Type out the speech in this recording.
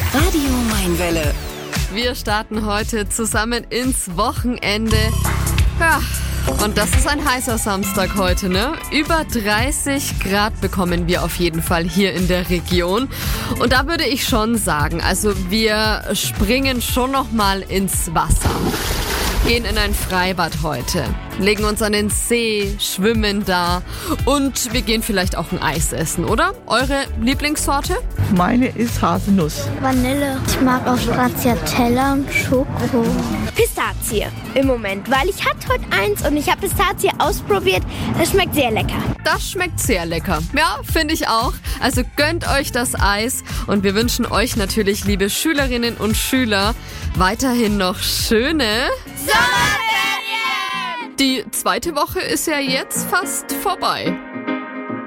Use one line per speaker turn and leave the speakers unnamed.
Radio Mainwelle.
Wir starten heute zusammen ins Wochenende. Ja, und das ist ein heißer Samstag heute, ne? Über 30 Grad bekommen wir auf jeden Fall hier in der Region. Und da würde ich schon sagen, also wir springen schon noch mal ins Wasser. Gehen in ein Freibad heute, legen uns an den See, schwimmen da und wir gehen vielleicht auch ein Eis essen, oder? Eure Lieblingssorte?
Meine ist Haselnuss.
Vanille. Ich mag auch Stracciatella und Schoko.
Pistazie im Moment, weil ich hatte heute eins und ich habe Pistazie ausprobiert. Das schmeckt sehr lecker.
Das schmeckt sehr lecker. Ja, finde ich auch. Also gönnt euch das Eis und wir wünschen euch natürlich, liebe Schülerinnen und Schüler, weiterhin noch schöne
Sommerferien!
Die zweite Woche ist ja jetzt fast vorbei.